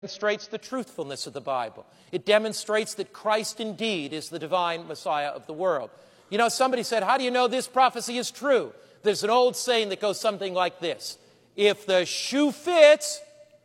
demonstrates the truthfulness of the Bible. It demonstrates that Christ indeed is the divine Messiah of the world. You know, somebody said, how do you know this prophecy is true? There's an old saying that goes something like this: if the shoe fits,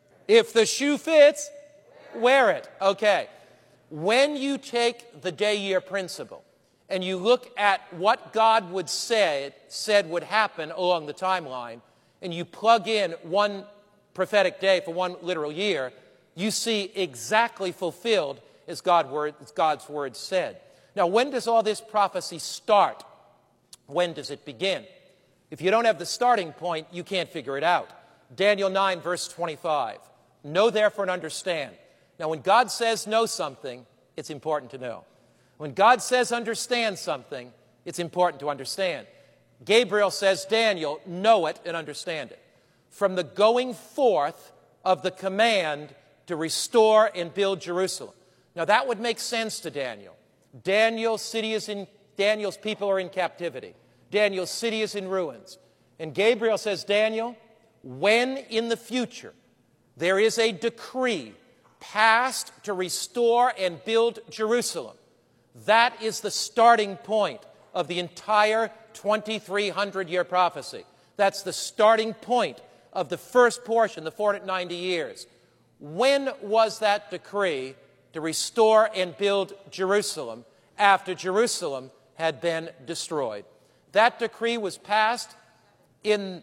wear it. Okay. When you take the day-year principle and you look at what God said would happen along the timeline, and you plug in one prophetic day for one literal year, you see exactly fulfilled as God's word said. Now, when does all this prophecy start? When does it begin? If you don't have the starting point, you can't figure it out. Daniel 9, verse 25. Know therefore and understand. Now, when God says know something, it's important to know. When God says understand something, it's important to understand. Gabriel says, Daniel, know it and understand it. From the going forth of the command to restore and build Jerusalem. Now, that would make sense to Daniel. Daniel's people are in captivity. Daniel's city is in ruins. And Gabriel says, Daniel, when in the future there is a decree passed to restore and build Jerusalem, that is the starting point of the entire 2,300-year prophecy. That's the starting point of the first portion, the 490 years. When was that decree to restore and build Jerusalem after Jerusalem had been destroyed? That decree was passed in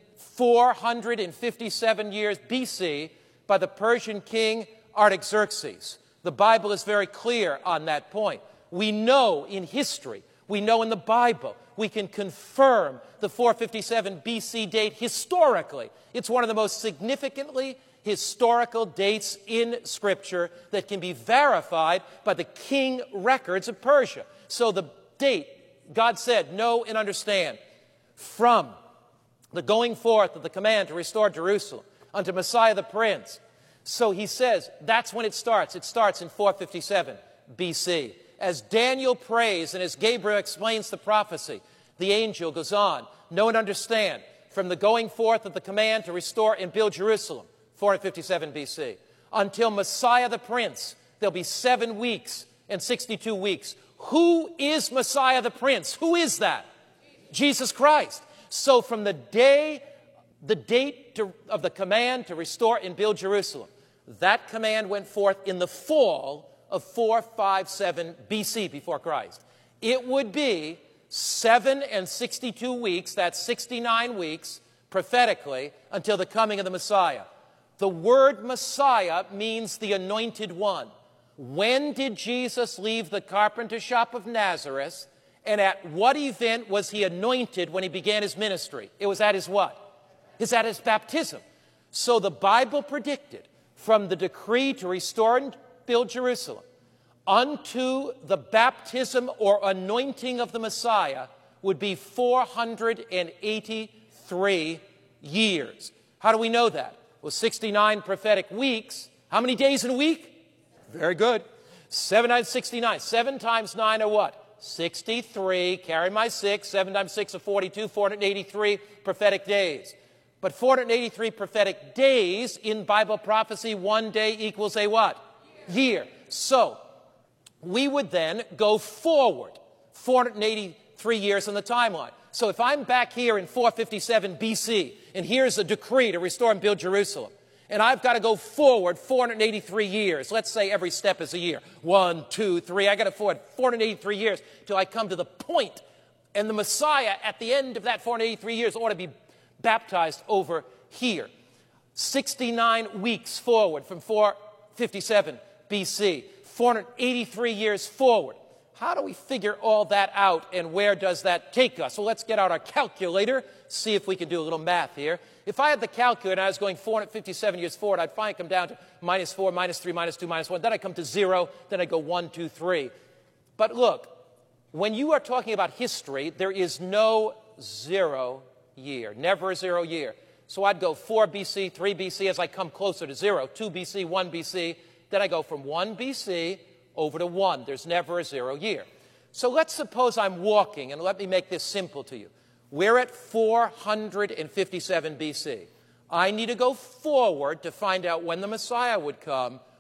457 years BC by the Persian king Artaxerxes. The Bible is very clear on that point. We know in history, we know in the Bible, we can confirm the 457 BC date historically. It's one of the most significantly historical dates in Scripture that can be verified by the king records of Persia. So the date, God said, know and understand, from the going forth of the command to restore Jerusalem unto Messiah the Prince. So he says that's when it starts. It starts in 457 BC. As Daniel prays and as Gabriel explains the prophecy, the angel goes on, know and understand, from the going forth of the command to restore and build Jerusalem, 457 BC, until Messiah the Prince, there'll be 7 weeks and 62 weeks. Who is Messiah the Prince? Who is that? Jesus Christ. So from the date of the command to restore and build Jerusalem, that command went forth in the fall of 457 BC before Christ. It would be 7 and 62 weeks, that's 69 weeks, prophetically, until the coming of the Messiah. The word Messiah means the anointed one. When did Jesus leave the carpenter shop of Nazareth, and at what event was he anointed when he began his ministry? It was at his what? It's at his baptism. So the Bible predicted from the decree to restore and build Jerusalem unto the baptism or anointing of the Messiah would be 483 years. How do we know that? Well, 69 prophetic weeks. How many days in a week? Very good. 7 times 69. 7 times 9 are what? 63. Carry my 6. 7 times 6 are 42. 483 prophetic days. But 483 prophetic days in Bible prophecy, one day equals a what? Year. So we would then go forward 483 years in the timeline. So if I'm back here in 457 BC, and here's a decree to restore and build Jerusalem, and I've got to go forward 483 years. Let's say every step is a year. 1, 2, 3. I got to forward 483 years till I come to the point. And the Messiah at the end of that 483 years ought to be baptized over here. 69 weeks forward from 457 BC. 483 years forward. How do we figure all that out, and where does that take us? Well, let's get out our calculator, see if we can do a little math here. If I had the calculator and I was going 457 years forward, I'd finally come down to -4, -3, -2, -1. Then I come to 0. Then I go 1, 2, 3. But look, when you are talking about history, there is no 0 year, never a 0 year. So I'd go 4 BC, 3 BC as I come closer to 0, 2 BC, 1 BC. Then I go from 1 BC over to 1. There's never a 0 year. So let's suppose I'm walking, and let me make this simple to you. We're at 457 BC. I need to go forward to find out when the Messiah would come